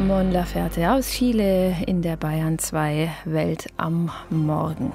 Mon Laferte aus Chile in der Bayern 2 Welt am Morgen.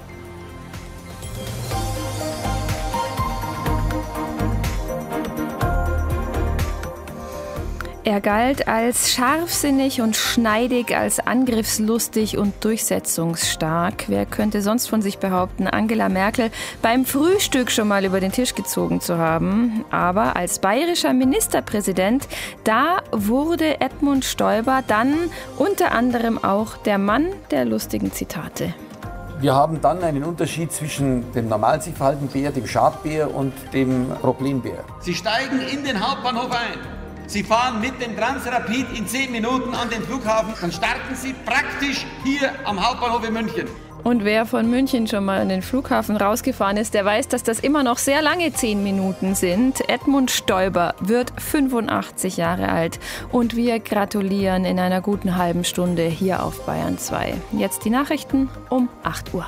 Er galt als scharfsinnig und schneidig, als angriffslustig und durchsetzungsstark. Wer könnte sonst von sich behaupten, Angela Merkel beim Frühstück schon mal über den Tisch gezogen zu haben? Aber als bayerischer Ministerpräsident, da wurde Edmund Stoiber dann unter anderem auch der Mann der lustigen Zitate. Wir haben dann einen Unterschied zwischen dem normal sich verhaltenen Bär, dem Schadbär und dem Problembär. Sie steigen in den Hauptbahnhof ein. Sie fahren mit dem Transrapid in 10 Minuten an den Flughafen, dann starten Sie praktisch hier am Hauptbahnhof in München. Und wer von München schon mal an den Flughafen rausgefahren ist, der weiß, dass das immer noch sehr lange 10 Minuten sind. Edmund Stoiber wird 85 Jahre alt und wir gratulieren in einer guten halben Stunde hier auf Bayern 2. Jetzt die Nachrichten um 8 Uhr.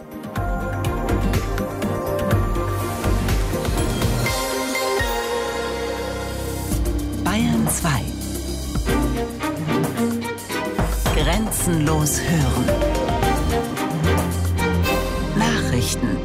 Bayern 2. Grenzenlos hören. Nachrichten.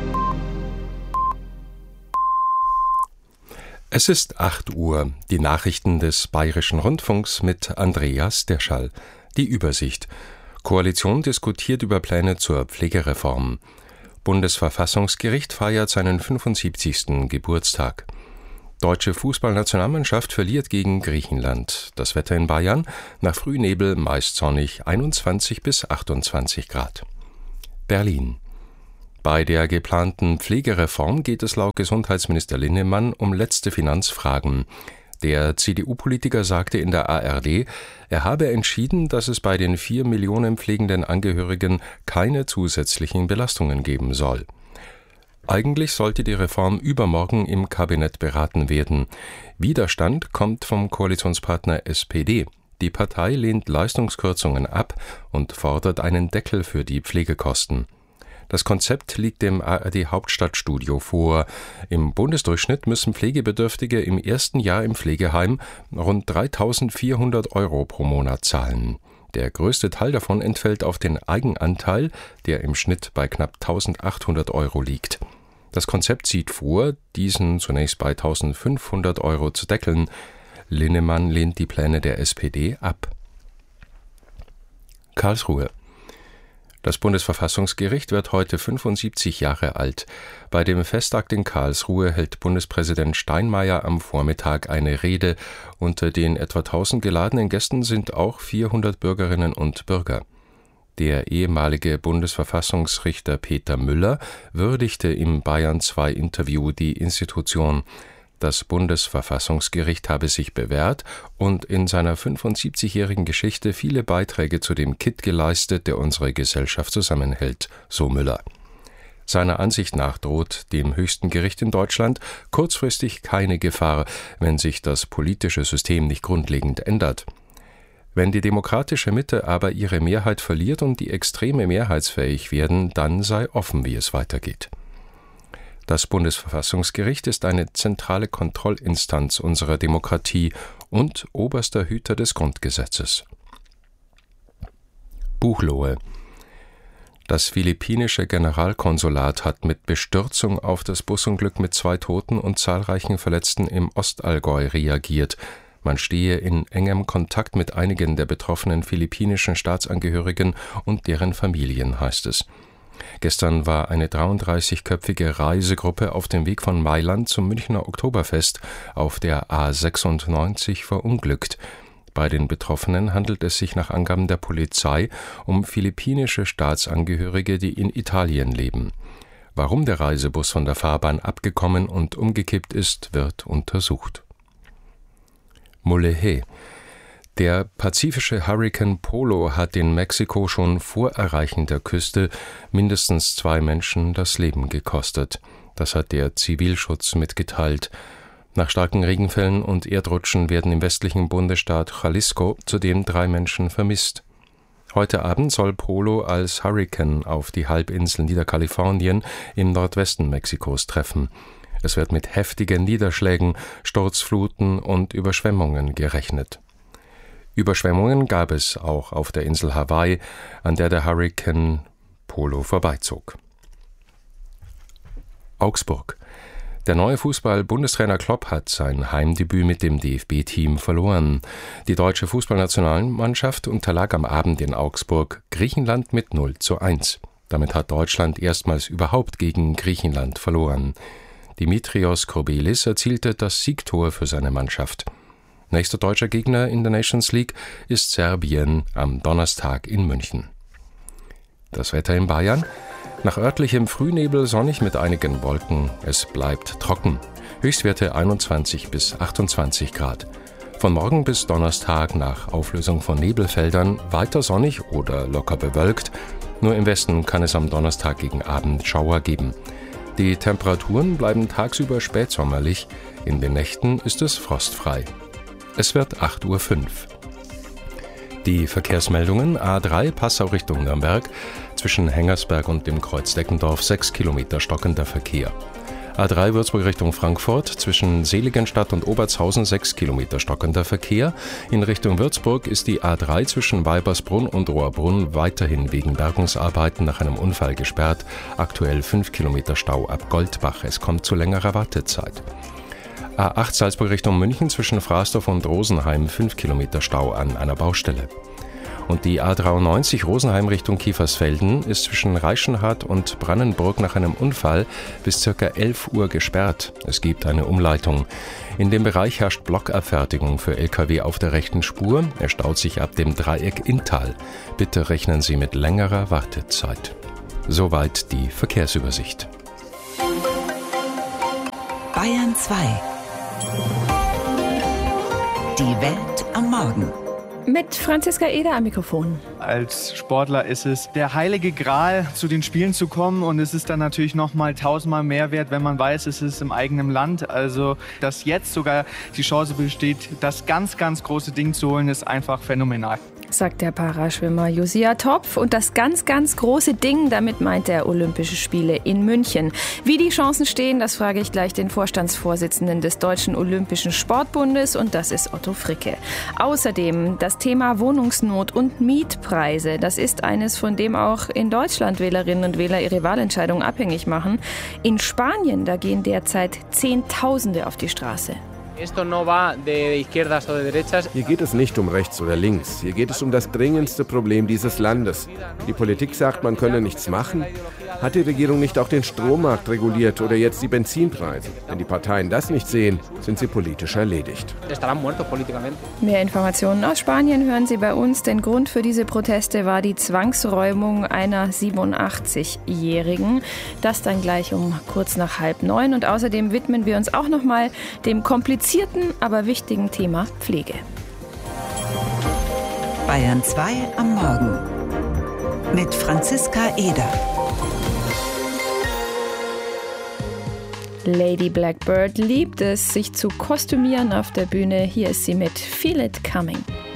Es ist 8 Uhr. Die Nachrichten des Bayerischen Rundfunks mit Andreas Derschall. Die Übersicht. Koalition diskutiert über Pläne zur Pflegereform. Bundesverfassungsgericht feiert seinen 75. Geburtstag. Deutsche Fußballnationalmannschaft verliert gegen Griechenland. Das Wetter in Bayern, nach Frühnebel meist sonnig, 21 bis 28 Grad. Berlin. Bei der geplanten Pflegereform geht es laut Gesundheitsminister Linnemann um letzte Finanzfragen. Der CDU-Politiker sagte in der ARD, er habe entschieden, dass es bei den 4 Millionen pflegenden Angehörigen keine zusätzlichen Belastungen geben soll. Eigentlich sollte die Reform übermorgen im Kabinett beraten werden. Widerstand kommt vom Koalitionspartner SPD. Die Partei lehnt Leistungskürzungen ab und fordert einen Deckel für die Pflegekosten. Das Konzept liegt dem ARD-Hauptstadtstudio vor. Im Bundesdurchschnitt müssen Pflegebedürftige im ersten Jahr im Pflegeheim rund 3.400 € pro Monat zahlen. Der größte Teil davon entfällt auf den Eigenanteil, der im Schnitt bei knapp 1.800 € liegt. Das Konzept sieht vor, diesen zunächst bei 1.500 € zu deckeln. Linnemann lehnt die Pläne der SPD ab. Karlsruhe. Das Bundesverfassungsgericht wird heute 75 Jahre alt. Bei dem Festakt in Karlsruhe hält Bundespräsident Steinmeier am Vormittag eine Rede. Unter den etwa 1000 geladenen Gästen sind auch 400 Bürgerinnen und Bürger. Der ehemalige Bundesverfassungsrichter Peter Müller würdigte im Bayern 2 Interview die Institution. Das Bundesverfassungsgericht habe sich bewährt und in seiner 75-jährigen Geschichte viele Beiträge zu dem Kitt geleistet, der unsere Gesellschaft zusammenhält, so Müller. Seiner Ansicht nach droht dem höchsten Gericht in Deutschland kurzfristig keine Gefahr, wenn sich das politische System nicht grundlegend ändert. Wenn die demokratische Mitte aber ihre Mehrheit verliert und die Extreme mehrheitsfähig werden, dann sei offen, wie es weitergeht. Das Bundesverfassungsgericht ist eine zentrale Kontrollinstanz unserer Demokratie und oberster Hüter des Grundgesetzes. Buchloe. Das philippinische Generalkonsulat hat mit Bestürzung auf das Busunglück mit 2 Toten und zahlreichen Verletzten im Ostallgäu reagiert. Man stehe in engem Kontakt mit einigen der betroffenen philippinischen Staatsangehörigen und deren Familien, heißt es. Gestern war eine 33-köpfige Reisegruppe auf dem Weg von Mailand zum Münchner Oktoberfest auf der A96 verunglückt. Bei den Betroffenen handelt es sich nach Angaben der Polizei um philippinische Staatsangehörige, die in Italien leben. Warum der Reisebus von der Fahrbahn abgekommen und umgekippt ist, wird untersucht. Mulegé. Der pazifische Hurrikan Polo hat in Mexiko schon vor Erreichen der Küste mindestens 2 Menschen das Leben gekostet. Das hat der Zivilschutz mitgeteilt. Nach starken Regenfällen und Erdrutschen werden im westlichen Bundesstaat Jalisco zudem 3 Menschen vermisst. Heute Abend soll Polo als Hurrikan auf die Halbinsel Niederkalifornien im Nordwesten Mexikos treffen. Es wird mit heftigen Niederschlägen, Sturzfluten und Überschwemmungen gerechnet. Überschwemmungen gab es auch auf der Insel Hawaii, an der der Hurrikan Polo vorbeizog. Augsburg. Der neue Fußball-Bundestrainer Klopp hat sein Heimdebüt mit dem DFB-Team verloren. Die deutsche Fußballnationalmannschaft unterlag am Abend in Augsburg Griechenland mit 0:1. Damit hat Deutschland erstmals überhaupt gegen Griechenland verloren. Dimitrios Kourbelis erzielte das Siegtor für seine Mannschaft. Nächster deutscher Gegner in der Nations League ist Serbien am Donnerstag in München. Das Wetter in Bayern: Nach örtlichem Frühnebel sonnig mit einigen Wolken. Es bleibt trocken. Höchstwerte 21 bis 28 Grad. Von morgen bis Donnerstag nach Auflösung von Nebelfeldern weiter sonnig oder locker bewölkt. Nur im Westen kann es am Donnerstag gegen Abend Schauer geben. Die Temperaturen bleiben tagsüber spätsommerlich. In den Nächten ist es frostfrei. Es wird 8:05 Uhr. Die Verkehrsmeldungen: A3 Passau Richtung Nürnberg, zwischen Hengersberg und dem Kreuz Deckendorf 6 Kilometer stockender Verkehr. A3 Würzburg Richtung Frankfurt, zwischen Seligenstadt und Obertshausen 6 Kilometer stockender Verkehr. In Richtung Würzburg ist die A3 zwischen Weibersbrunn und Rohrbrunn weiterhin wegen Bergungsarbeiten nach einem Unfall gesperrt. Aktuell 5 Kilometer Stau ab Goldbach. Es kommt zu längerer Wartezeit. A8 Salzburg Richtung München, zwischen Frasdorf und Rosenheim 5 Kilometer Stau an einer Baustelle. Und die A93 Rosenheim Richtung Kiefersfelden ist zwischen Reichenhard und Brannenburg nach einem Unfall bis ca. 11 Uhr gesperrt. Es gibt eine Umleitung. In dem Bereich herrscht Blockabfertigung für Lkw auf der rechten Spur. Er staut sich ab dem Dreieck Inntal. Bitte rechnen Sie mit längerer Wartezeit. Soweit die Verkehrsübersicht. Bayern 2. Die Welt am Morgen. Mit Franziska Eder am Mikrofon. Als Sportler ist es der heilige Gral, zu den Spielen zu kommen, und es ist dann natürlich nochmal 1000-mal mehr wert, wenn man weiß, es ist im eigenen Land. Also, dass jetzt sogar die Chance besteht, das ganz, ganz große Ding zu holen, ist einfach phänomenal. Sagt der Paraschwimmer Josia Topf. Und das ganz, ganz große Ding, damit meint er Olympische Spiele in München. Wie die Chancen stehen, das frage ich gleich den Vorstandsvorsitzenden des Deutschen Olympischen Sportbundes, und das ist Otto Fricke. Außerdem das Thema Wohnungsnot und Mietpreise. Das ist eines, von dem auch in Deutschland Wählerinnen und Wähler ihre Wahlentscheidung abhängig machen. In Spanien, da gehen derzeit Zehntausende auf die Straße. Hier geht es nicht um rechts oder links. Hier geht es um das dringendste Problem dieses Landes. Die Politik sagt, man könne nichts machen. Hat die Regierung nicht auch den Strommarkt reguliert oder jetzt die Benzinpreise? Wenn die Parteien das nicht sehen, sind sie politisch erledigt. Mehr Informationen aus Spanien hören Sie bei uns. Den Grund für diese Proteste war die Zwangsräumung einer 87-Jährigen. Das dann gleich um kurz nach 8:30. Und außerdem widmen wir uns auch nochmal dem komplizierten, aber wichtigen Thema Pflege. Bayern 2 am Morgen mit Franziska Eder. Lady Blackbird liebt es, sich zu kostümieren auf der Bühne. Hier ist sie mit Feel It Coming.